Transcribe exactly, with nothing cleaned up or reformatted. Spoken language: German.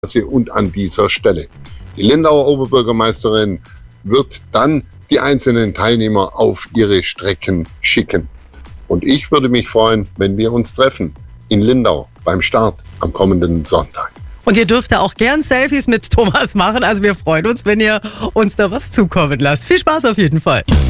und an dieser Stelle. Die Lindauer Oberbürgermeisterin wird dann die einzelnen Teilnehmer auf ihre Strecken schicken. Und ich würde mich freuen, wenn wir uns treffen in Lindau beim Start am kommenden Sonntag. Und ihr dürft da auch gern Selfies mit Thomas machen. Also wir freuen uns, wenn ihr uns da was zukommen lasst. Viel Spaß auf jeden Fall.